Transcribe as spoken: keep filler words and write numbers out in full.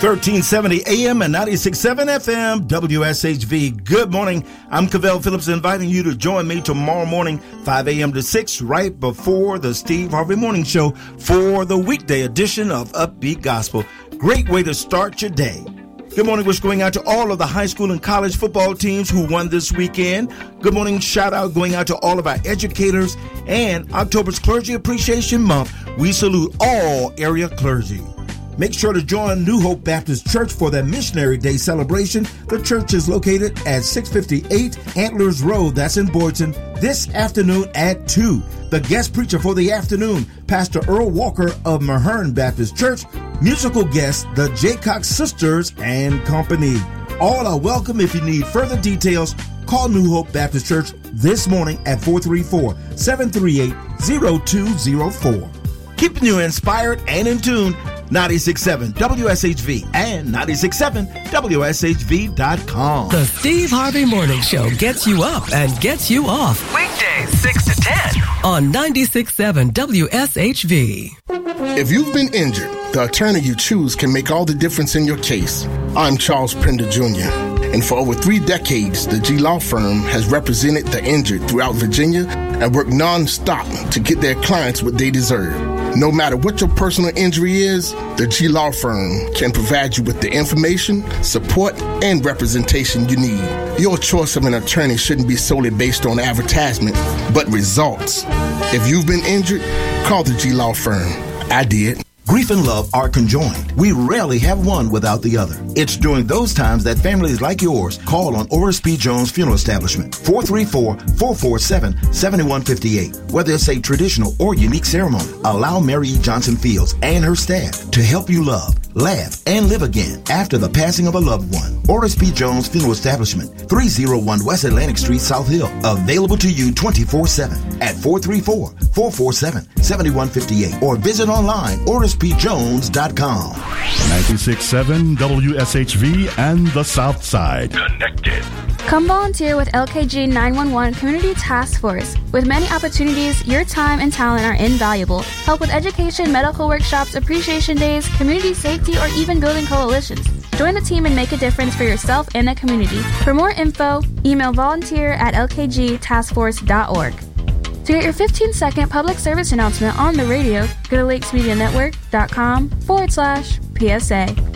thirteen seventy A M and ninety-six point seven F M, W S H V. Good morning. I'm Cavell Phillips, inviting you to join me tomorrow morning, five A M to six, right before the Steve Harvey Morning Show for the weekday edition of Upbeat Gospel. Great way to start your day. Good morning. Wish going out to all of the high school and college football teams who won this weekend. Good morning. Shout out going out to all of our educators. And October's Clergy Appreciation Month, we salute all area clergy. Make sure to join New Hope Baptist Church for their Missionary Day celebration. The church is located at six fifty-eight Antlers Road, that's in Boydton, this afternoon at two. The guest preacher for the afternoon, Pastor Earl Walker of Mahern Baptist Church. Musical guests, the Jaycock Sisters and Company. All are welcome. If you need further details, call New Hope Baptist Church this morning at four three four, seven three eight, zero two zero four. Keeping you inspired and in tune, ninety-six point seven W S H V and ninety-six point seven W S H V dot com. The Steve Harvey Morning Show gets you up and gets you off. Weekdays six to ten on ninety-six point seven W S H V. If you've been injured, the attorney you choose can make all the difference in your case. I'm Charles Pender Junior, and for over three decades, the G Law Firm has represented the injured throughout Virginia and worked non-stop to get their clients what they deserve. No matter what your personal injury is, the G Law Firm can provide you with the information, support, and representation you need. Your choice of an attorney shouldn't be solely based on advertisement, but results. If you've been injured, call the G Law Firm. I did. Grief and love are conjoined. We rarely have one without the other. It's during those times that families like yours call on Oris P. Jones Funeral Establishment, four three four, four four seven, seven one five eight. Whether it's a traditional or unique ceremony, allow Mary E. Johnson Fields and her staff to help you love, laugh, and live again after the passing of a loved one. Oris P. Jones Funeral Establishment, three oh one West Atlantic Street, South Hill. Available to you twenty-four seven at four three four, four four seven, seven one five eight or visit online oris p jones dot com. ninety-six point seven W S H V and the South Side. Connected. Come volunteer with L K G nine one one Community Task Force. With many opportunities, your time and talent are invaluable. Help with education, medical workshops, appreciation days, community safety, or even building coalitions. Join the team and make a difference for yourself and the community. For more info, email volunteer at l k g task force dot org. To get your fifteen second public service announcement on the radio, go to lakesmedianetwork dot com forward slash P S A.